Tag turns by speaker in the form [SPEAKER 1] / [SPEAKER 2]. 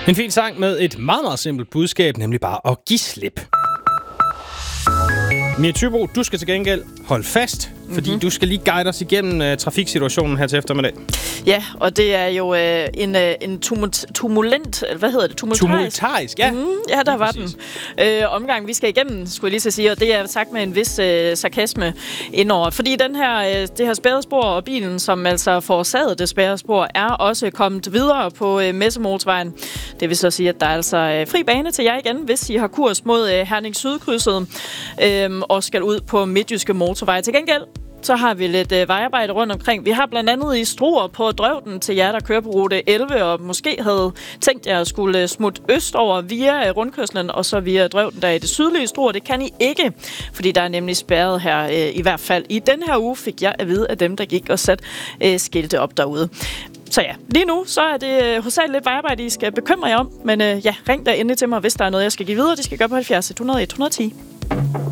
[SPEAKER 1] En fin sang med et meget, meget simpelt budskab, nemlig bare at give slip. Mia Thybo, du skal til gengæld holde fast, fordi du skal lige guide os igennem trafiksituationen her til eftermiddag.
[SPEAKER 2] Ja, og det er jo en tumultarisk,
[SPEAKER 1] ja.
[SPEAKER 2] Ja, der var den. Omgang, vi skal igennem, skulle jeg lige så sige, og det er sagt med en vis sarkasme indover. Fordi det her spærrespor og bilen, som altså forårsagede det spærrespor, er også kommet videre på Messemotorvejen. Det vil så sige, at der er altså fri bane til jer igen, hvis I har kurs mod Herning Sydkrydset og skal ud på Midtjyske Motorvej. Til gengæld så har vi lidt vejarbejde rundt omkring. Vi har blandt andet i Struer på Drøvden til jer, der kører på rute 11, og måske havde tænkt jer at skulle smutte østover via rundkørslen, og så via Drøvden, der er i det sydlige Struer. Det kan I ikke, fordi der er nemlig spærret her, i hvert fald i den her uge, fik jeg at vide af dem, der gik og satte skilte op derude. Så ja, lige nu så er det hovedsageligt lidt vejarbejde, I skal bekymre jer om, men ring da endelig til mig, hvis der er noget, jeg skal give videre. Det skal gøre på 70 100 110.